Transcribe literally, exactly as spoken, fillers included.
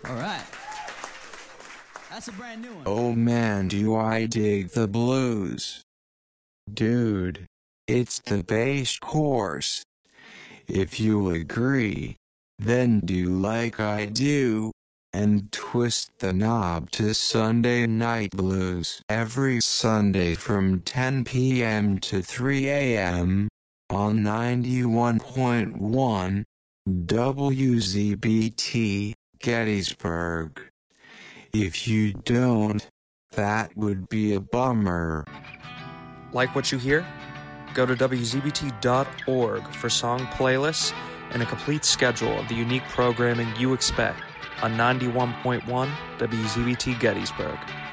All right. That's a brand new one. Oh man, do I dig the blues. Dude, it's the bass course. If you agree, then do like I do, and twist the knob to Sunday Night Blues every Sunday from ten p m to three a m on ninety-one point one W Z B T, Gettysburg. If you don't, that would be a bummer. Like what you hear? Go to W Z B T dot org for song playlists and a complete schedule of the unique programming you expect on ninety-one point one W Z B T Gettysburg.